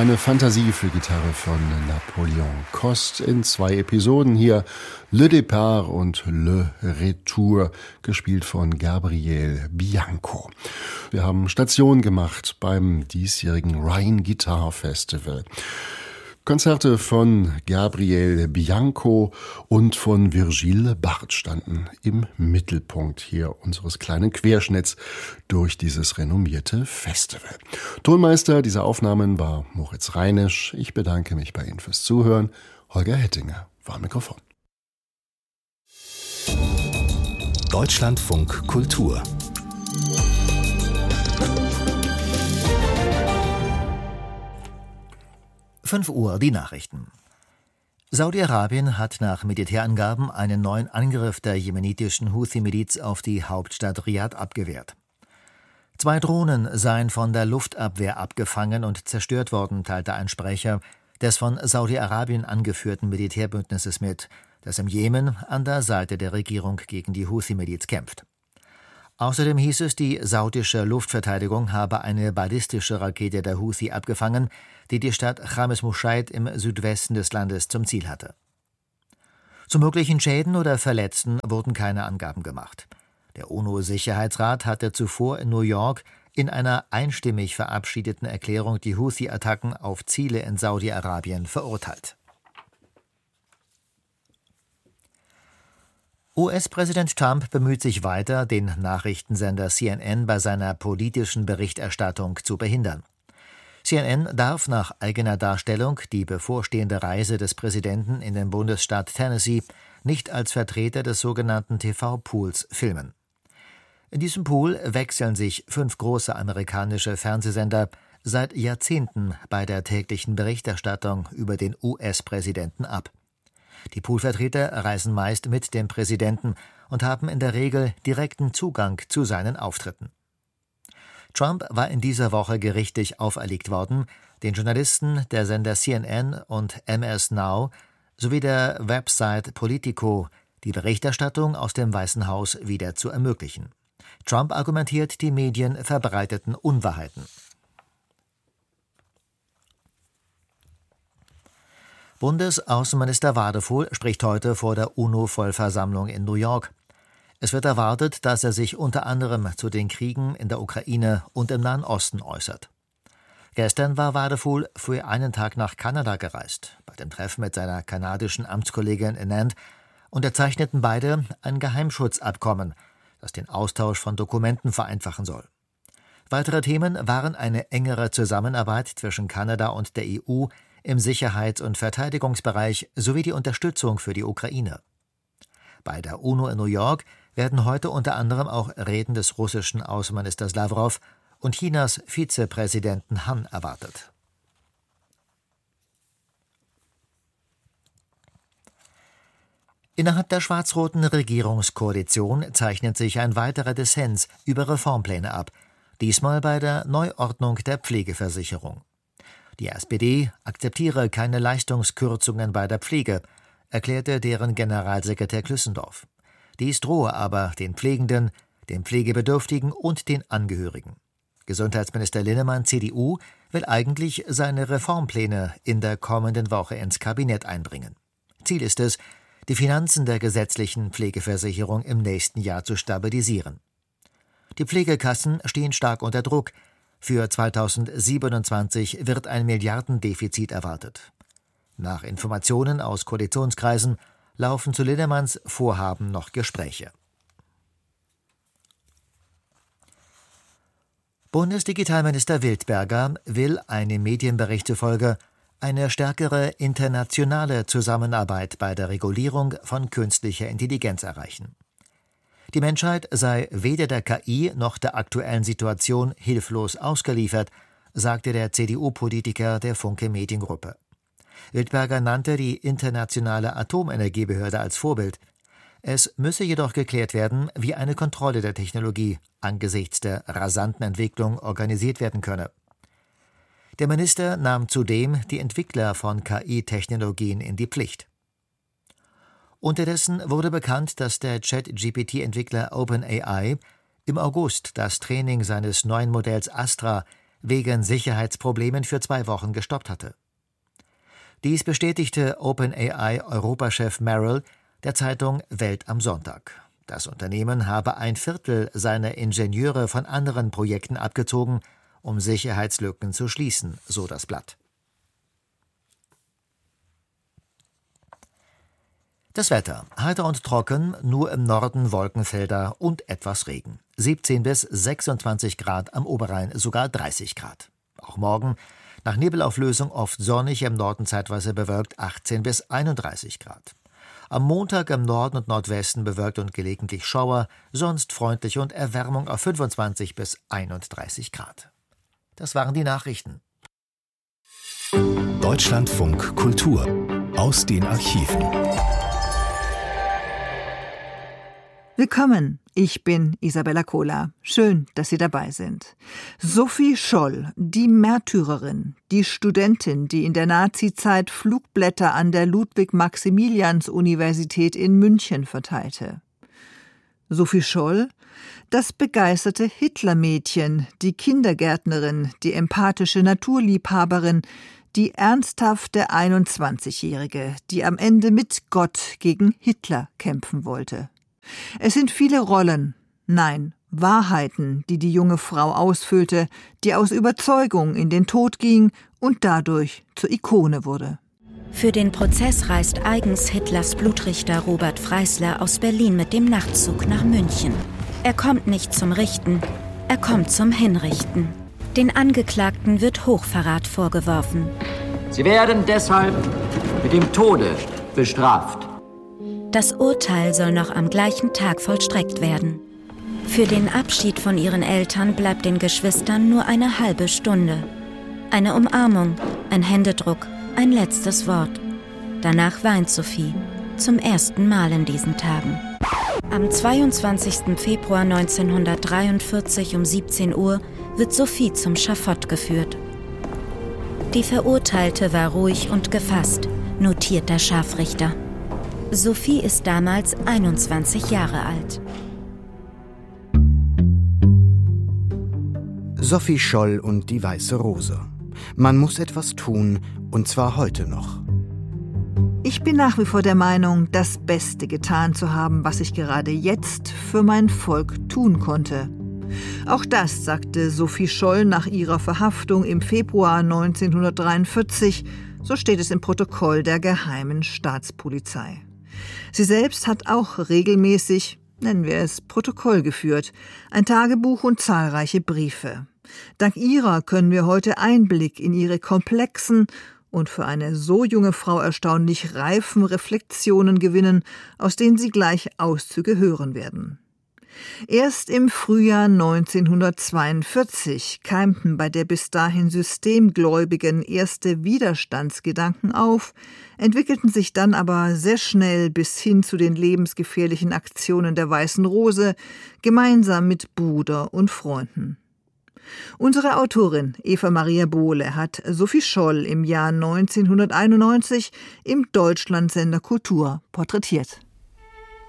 Eine Fantasie für Gitarre von Napoleon Coste in 2 Episoden hier. Le Départ und Le Retour, gespielt von Gabriel Bianco. Wir haben Station gemacht beim diesjährigen Rhine Guitar Festival. Konzerte von Gabriel Bianco und von Virgile Barth standen im Mittelpunkt hier unseres kleinen Querschnitts durch dieses renommierte Festival. Tonmeister dieser Aufnahmen war Moritz Reinisch. Ich bedanke mich bei Ihnen fürs Zuhören. Holger Hettinger war am Mikrofon. Deutschlandfunk Kultur. Uhr die Nachrichten. Saudi-Arabien hat nach Militärangaben einen neuen Angriff der jemenitischen Houthi-Miliz auf die Hauptstadt Riad abgewehrt. 2 Drohnen seien von der Luftabwehr abgefangen und zerstört worden, teilte ein Sprecher des von Saudi-Arabien angeführten Militärbündnisses mit, das im Jemen an der Seite der Regierung gegen die Houthi-Miliz kämpft. Außerdem hieß es, die saudische Luftverteidigung habe eine ballistische Rakete der Houthi abgefangen, die die Stadt Chamis Mushaid im Südwesten des Landes zum Ziel hatte. Zu möglichen Schäden oder Verletzten wurden keine Angaben gemacht. Der UNO-Sicherheitsrat hatte zuvor in New York in einer einstimmig verabschiedeten Erklärung die Houthi-Attacken auf Ziele in Saudi-Arabien verurteilt. US-Präsident Trump bemüht sich weiter, den Nachrichtensender CNN bei seiner politischen Berichterstattung zu behindern. CNN darf nach eigener Darstellung die bevorstehende Reise des Präsidenten in den Bundesstaat Tennessee nicht als Vertreter des sogenannten TV-Pools filmen. In diesem Pool wechseln sich 5 große amerikanische Fernsehsender seit Jahrzehnten bei der täglichen Berichterstattung über den US-Präsidenten ab. Die Poolvertreter reisen meist mit dem Präsidenten und haben in der Regel direkten Zugang zu seinen Auftritten. Trump war in dieser Woche gerichtlich auferlegt worden, den Journalisten der Sender CNN und MS Now sowie der Website Politico die Berichterstattung aus dem Weißen Haus wieder zu ermöglichen. Trump argumentiert, die Medien verbreiteten Unwahrheiten. Bundesaußenminister Wadefuhl spricht heute vor der UNO-Vollversammlung in New York. Es wird erwartet, dass er sich unter anderem zu den Kriegen in der Ukraine und im Nahen Osten äußert. Gestern war Wadefuhl für einen Tag nach Kanada gereist. Bei dem Treffen mit seiner kanadischen Amtskollegin Anand unterzeichneten beide ein Geheimschutzabkommen, das den Austausch von Dokumenten vereinfachen soll. Weitere Themen waren eine engere Zusammenarbeit zwischen Kanada und der EU im Sicherheits- und Verteidigungsbereich sowie die Unterstützung für die Ukraine. Bei der UNO in New York werden heute unter anderem auch Reden des russischen Außenministers Lawrow und Chinas Vizepräsidenten Han erwartet. Innerhalb der schwarz-roten Regierungskoalition zeichnet sich ein weiterer Dissens über Reformpläne ab, diesmal bei der Neuordnung der Pflegeversicherung. Die SPD akzeptiere keine Leistungskürzungen bei der Pflege, erklärte deren Generalsekretär Klüssendorf. Dies drohe aber den Pflegenden, den Pflegebedürftigen und den Angehörigen. Gesundheitsminister Linnemann, CDU, will eigentlich seine Reformpläne in der kommenden Woche ins Kabinett einbringen. Ziel ist es, die Finanzen der gesetzlichen Pflegeversicherung im nächsten Jahr zu stabilisieren. Die Pflegekassen stehen stark unter Druck. Für 2027 wird ein Milliardendefizit erwartet. Nach Informationen aus Koalitionskreisen laufen zu Linnemanns Vorhaben noch Gespräche. Bundesdigitalminister Wildberger will einem Medienbericht zufolge eine stärkere internationale Zusammenarbeit bei der Regulierung von künstlicher Intelligenz erreichen. Die Menschheit sei weder der KI noch der aktuellen Situation hilflos ausgeliefert, sagte der CDU-Politiker der Funke Mediengruppe. Wildberger nannte die Internationale Atomenergiebehörde als Vorbild. Es müsse jedoch geklärt werden, wie eine Kontrolle der Technologie angesichts der rasanten Entwicklung organisiert werden könne. Der Minister nahm zudem die Entwickler von KI-Technologien in die Pflicht. Unterdessen wurde bekannt, dass der Chat-GPT-Entwickler OpenAI im August das Training seines neuen Modells Astra wegen Sicherheitsproblemen für 2 Wochen gestoppt hatte. Dies bestätigte OpenAI-Europachef Merrill der Zeitung Welt am Sonntag. Das Unternehmen habe 1/4 seiner Ingenieure von anderen Projekten abgezogen, um Sicherheitslücken zu schließen, so das Blatt. Das Wetter: heiter und trocken, nur im Norden Wolkenfelder und etwas Regen. 17 bis 26 Grad, am Oberrhein sogar 30 Grad. Auch morgen nach Nebelauflösung oft sonnig, im Norden zeitweise bewölkt, 18 bis 31 Grad. Am Montag im Norden und Nordwesten bewölkt und gelegentlich Schauer, sonst freundlich und Erwärmung auf 25 bis 31 Grad. Das waren die Nachrichten. Deutschlandfunk Kultur aus den Archiven. Willkommen, ich bin Isabella Kohler. Schön, dass Sie dabei sind. Sophie Scholl, die Märtyrerin, die Studentin, die in der Nazizeit Flugblätter an der Ludwig-Maximilians-Universität in München verteilte. Sophie Scholl, das begeisterte Hitlermädchen, die Kindergärtnerin, die empathische Naturliebhaberin, die ernsthafte 21-Jährige, die am Ende mit Gott gegen Hitler kämpfen wollte. Es sind viele Rollen, nein, Wahrheiten, die die junge Frau ausfüllte, die aus Überzeugung in den Tod ging und dadurch zur Ikone wurde. Für den Prozess reist eigens Hitlers Blutrichter Robert Freisler aus Berlin mit dem Nachtzug nach München. Er kommt nicht zum Richten, er kommt zum Hinrichten. Den Angeklagten wird Hochverrat vorgeworfen. Sie werden deshalb mit dem Tode bestraft. Das Urteil soll noch am gleichen Tag vollstreckt werden. Für den Abschied von ihren Eltern bleibt den Geschwistern nur eine halbe Stunde. Eine Umarmung, ein Händedruck, ein letztes Wort. Danach weint Sophie, zum ersten Mal in diesen Tagen. Am 22. Februar 1943 um 17 Uhr wird Sophie zum Schafott geführt. Die Verurteilte war ruhig und gefasst, notiert der Scharfrichter. Sophie ist damals 21 Jahre alt. Sophie Scholl und die Weiße Rose. Man muss etwas tun, und zwar heute noch. Ich bin nach wie vor der Meinung, das Beste getan zu haben, was ich gerade jetzt für mein Volk tun konnte. Auch das sagte Sophie Scholl nach ihrer Verhaftung im Februar 1943, so steht es im Protokoll der Geheimen Staatspolizei. Sie selbst hat auch regelmäßig, nennen wir es, Protokoll geführt, ein Tagebuch und zahlreiche Briefe. Dank ihrer können wir heute Einblick in ihre komplexen und für eine so junge Frau erstaunlich reifen Reflexionen gewinnen, aus denen Sie gleich Auszüge hören werden. Erst im Frühjahr 1942 keimten bei der bis dahin Systemgläubigen erste Widerstandsgedanken auf, entwickelten sich dann aber sehr schnell bis hin zu den lebensgefährlichen Aktionen der Weißen Rose, gemeinsam mit Bruder und Freunden. Unsere Autorin Eva Maria Bohle hat Sophie Scholl im Jahr 1991 im Deutschlandsender Kultur porträtiert.